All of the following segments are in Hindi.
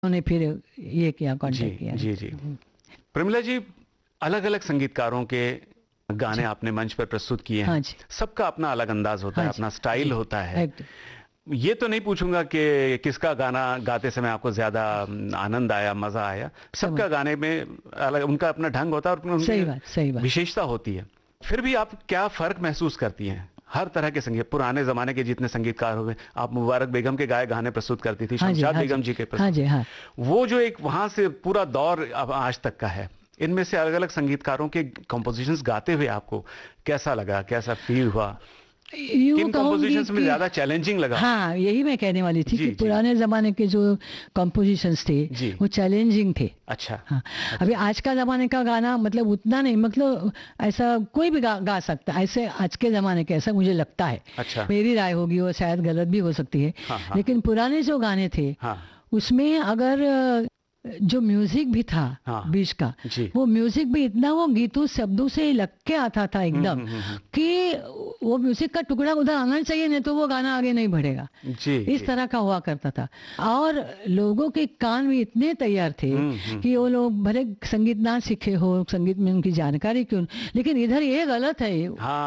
उन्होंने फिर ये किया, कांटेक्ट किया। जी जी। प्रमिला जी, अलग अलग संगीतकारों के गाने आपने मंच पर प्रस्तुत किए हैं। हाँ जी। सबका अपना अलग अंदाज होता हाँ है, जी, अपना स्टाइल होता है। ये तो नहीं पूछूंगा कि किसका गाना गाते समय आपको ज्यादा आनंद आया, मजा आया। सबका गाने में अलग उनका अपना ढंग होता है और सही बात। विशेषता होती है। फिर भी आप क्या फर्क महसूस करती हैं? हर तरह के संगीत, पुराने जमाने के जितने संगीतकार हुए, आप मुबारक बेगम के गाए गाने प्रस्तुत करती थी, शमशाद बेगम जी के प्रस्तुत, वो जो एक वहां से पूरा दौर अब आज तक का है, इनमें से अलग अलग संगीतकारों के कंपोजिशंस गाते हुए आपको कैसा लगा, कैसा फील हुआ? किन कंपोजिशंस में ज्यादा चैलेंजिंग लगा? हाँ, यही मैं कहने वाली थी कि पुराने जमाने के जो कंपोजिशंस थे वो चैलेंजिंग थे। अच्छा। हाँ, अभी आज का जमाने का गाना मतलब उतना नहीं, मतलब ऐसा कोई भी गा सकता है ऐसे आज के जमाने के, ऐसा मुझे लगता है। अच्छा। मेरी राय होगी, वो शायद गलत भी हो सकती है। हाँ। लेकिन पुराने जो गाने थे उसमें अगर जो म्यूजिक भी था बीच का, वो म्यूजिक भी इतना वो गीतों शब्दों से लग के आता था एकदम कि वो म्यूजिक का टुकड़ा उधर आना चाहिए, नहीं तो वो गाना आगे नहीं बढ़ेगा। इस तरह का हुआ करता था। और लोगों के कान भी इतने तैयार थे कि वो लोग भले संगीत ना सीखे हो, संगीत में उनकी जानकारी क्यों, लेकिन इधर ये गलत है,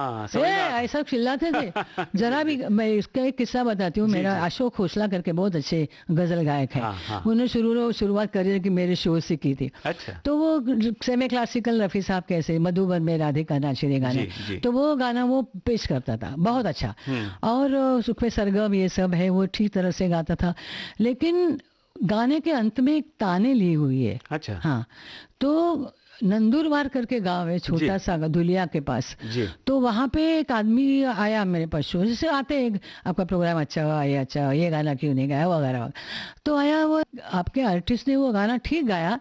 ऐसा चिल्लाते थे। जरा भी, मैं इसका एक किस्सा बताती हूँ। मेरा अशोक खोसला करके बहुत अच्छे गजल गायक है, उन्होंने शुरुआत कि मेरे शो से की थी। अच्छा। तो वो सेमी क्लासिकल रफी साहब कैसे मधुबन में राधिका नाचिरे गाने, तो वो गाना वो पेश करता था बहुत अच्छा, और उसमें सरगम ये सब है, वो ठीक तरह से गाता था। लेकिन गाने के अंत में एक ताने ली हुई है। अच्छा। हाँ, तो नंदुरबार करके गांव है छोटा सा, धुलिया के पास। तो वहां पे एक आदमी आया मेरे पास, शो जैसे आते हैं, आपका प्रोग्राम अच्छा हुआ, ये गाना क्यों नहीं गाया वगैरह। तो आया वो, आपके आर्टिस्ट ने वो गाना ठीक गाया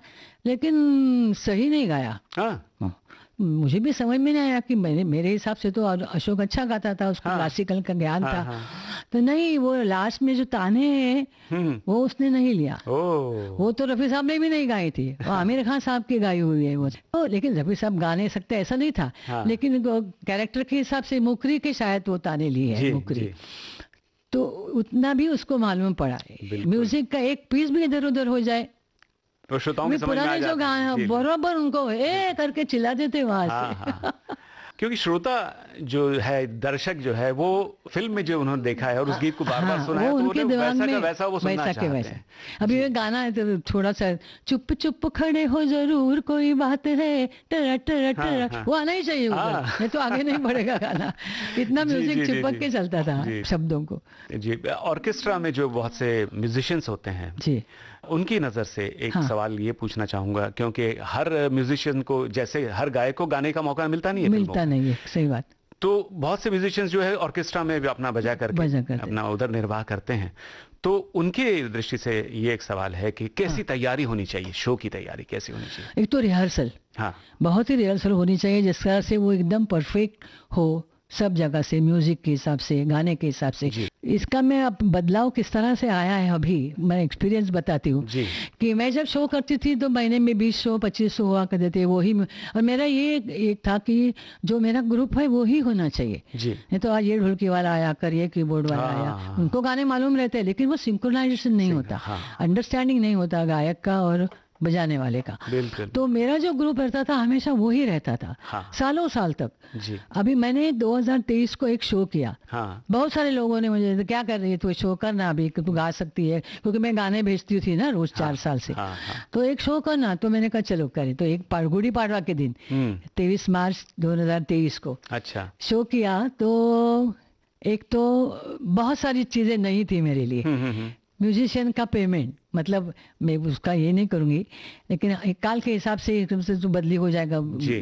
लेकिन सही नहीं गाया। मुझे भी समझ में नहीं आया कि मेरे हिसाब से तो अशोक अच्छा गाता था, उसको क्लासिकल का ज्ञान था। तो नहीं, वो लास्ट में जो ताने हैं वो उसने नहीं लिया। वो तो रफी साहब ने भी नहीं गाई थी, वो आमिर खान साहब की गाई हुई है वो। तो लेकिन रफी साहब गा नहीं सकते ऐसा नहीं था, लेकिन कैरेक्टर के हिसाब से मुकरी के शायद वो ताने लिए है, मुकरी। तो उतना भी उसको मालूम पड़ा, म्यूजिक का एक पीस भी इधर उधर हो जाए तो श्रोताओं में समझ में आ जाता है। जो गाना बराबर उनको करके चिल्लाते थे वहां से। क्योंकि श्रोता जो है, दर्शक जो है, वो फिल्म में जो उन्होंने देखा है और उस गीत को बार बार सुना है, तो उनके दिमाग में वैसा वो सुनना चाहते हैं। अभी ये गाना है तो थोड़ा सा चुप चुप खड़े हो जरूर कोई बात है, टरा टरा टरा, वो आना ही चाहिए ऊपर, नहीं तो आगे नहीं बढ़ेगा गाना। इतना म्यूजिक चिपक के चलता था शब्दों को। जी, ऑर्केस्ट्रा में जो बहुत से म्यूजिशियंस होते हैं जी, उनकी नज़र से एक सवाल ये पूछना चाहूंगा, क्योंकि हर म्यूजिशियन को, जैसे हर गायक को गाने का मौका मिलता नहीं है, सही बात। तो बहुत से म्यूजिशियंस जो है ऑर्केस्ट्रा में भी अपना बजा करके अपना उधर निर्वाह करते हैं। तो उनके दृष्टि से ये एक सवाल है कि कैसी तैयारी होनी चाहिए, शो की तैयारी कैसी होनी चाहिए? एक तो रिहर्सल, बहुत ही रिहर्सल होनी चाहिए, जिस तरह से वो एकदम परफेक्ट हो सब जगह से, म्यूजिक के हिसाब से, गाने के हिसाब से। इसका मैं अब बदलाव किस तरह से आया है, अभी मैं एक्सपीरियंस बताती हूँ कि मैं जब शो करती थी तो महीने में 20 शो 25 शो हुआ करते थे, वही। और मेरा ये एक था कि जो मेरा ग्रुप है वो ही होना चाहिए, नहीं तो आज ये ढोलकी वाला आया कर, ये कीबोर्ड वाला आया, उनको गाने मालूम रहते हैं लेकिन वो सिंक्रोनाइजेशन नहीं होता, अंडरस्टैंडिंग नहीं होता गायक का और बजाने वाले का। तो मेरा जो ग्रुप रहता था हमेशा वो ही रहता था, सालों साल तक। अभी मैंने 2023 को एक शो किया, बहुत सारे लोगों ने मुझे, क्या कर रही है तू, शो करना अभी, तू गा सकती है, क्योंकि मैं गाने भेजती थी ना रोज 4 साल से। तो एक शो करना, तो मैंने कहा चलो करें। तो एक गुड़ी पाड़वा के दिन 23 मार्च 2023 को अच्छा शो किया। तो एक तो बहुत सारी चीजें नहीं थी मेरे लिए। म्यूजिशियन का पेमेंट, मतलब मैं उसका ये नहीं करूंगी, लेकिन एक काल के हिसाब से एकदम से तो बदली हो जाएगा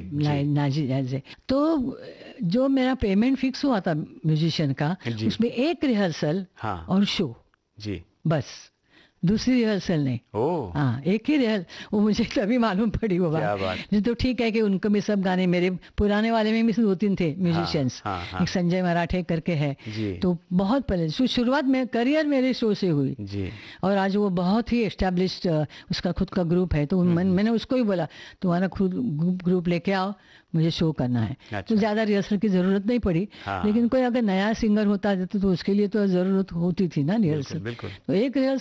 नाजी। तो जो मेरा पेमेंट फिक्स हुआ था म्यूजिशियन का, उसमें एक रिहर्सल और शो जी, बस दूसरी रिहर्सल नहीं। हाँ, एक ही रिहर्सल। वो मुझे तभी मालूम पड़ी वो बात। तो ठीक है कि उनको भी सब गाने, मेरे पुराने वाले में भी 2-3 थे म्यूजिशियंस। एक संजय मराठे करके है, तो बहुत पहले शुरुआत में करियर मेरे शो से हुई जी। और आज वो बहुत ही एस्टेब्लिश्ड, उसका खुद का ग्रुप है। तो मैंने उसको ही बोला तुम्हारा खुद ग्रुप लेके आओ, मुझे शो करना है। अच्छा। तो ज़्यादा रिहर्सल की ज़रूरत नहीं पड़ी। लेकिन कोई अगर नया सिंगर होता तो उसके लिए तो ज़रूरत होती थी ना रिहर्सल। तो एक रिहर्सल और शो।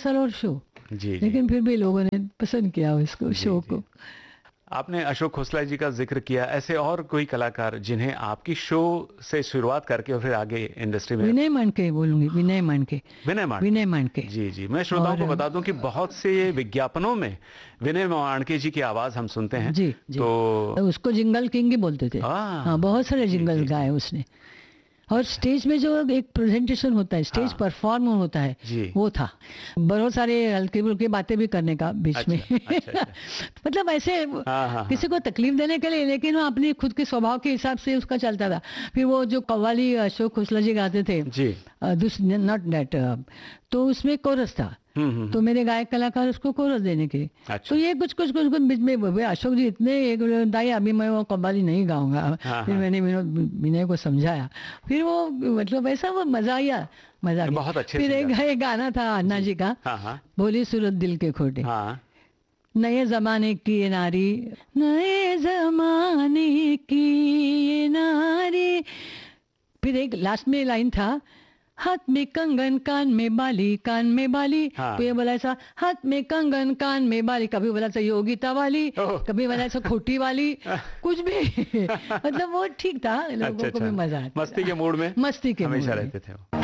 शो। लेकिन फिर भी लोगों ने पसंद किया उसको, शो को। आपने अशोक खोसला जी का जिक्र किया, ऐसे और कोई कलाकार जिन्हें आपकी शो से शुरुआत करके और फिर आगे इंडस्ट्री में? विनय मानके बोलूंगी, विनय मानके। जी, मैं श्रोताओं को बता दूं कि बहुत से विज्ञापनों में विनय मानके जी की आवाज हम सुनते हैं। जी। तो उसको जिंगल किंग ही बोलते थे। हाँ, बहुत सारे जिंगल गाए उसने। और स्टेज में जो एक प्रेजेंटेशन होता है, स्टेज परफॉर्म होता है, वो था। बहुत सारे हल्की फुल्की बातें भी करने का बीच में। मतलब ऐसे किसी को तकलीफ देने के लिए, लेकिन वो अपनी खुद के स्वभाव के हिसाब से उसका चलता था। फिर वो जो कव्वाली अशोक खोसला जी गाते थे, नॉट दैट, तो उसमें कोरस था। तो मेरे गायक कलाकार उसको कोरस देने के। तो ये कुछ बीच में अशोक जी इतने दाई अभी मैं वो कव्वाली नहीं गाऊंगा। फिर मैंने विनय को समझाया, फिर वो मतलब ऐसा वो मजा आया। बहुत अच्छे। फिर एक गाना था अन्ना जी का, भोली सूरत दिल के खोटे। नए जमाने की ये नारी, नए जमाने की ये नारी। फिर एक लास्ट में लाइन था, हाथ में कंगन कान में बाली, कान में बाली। तो ये बोला ऐसा, हाथ में कंगन कान में बाली। कभी बोला था योगिता वाली, कभी बोला ऐसा खोटी वाली, कुछ भी। मतलब वो ठीक था, लोगों को भी मजा आता। मस्ती के मूड में हमेशा रहते थे।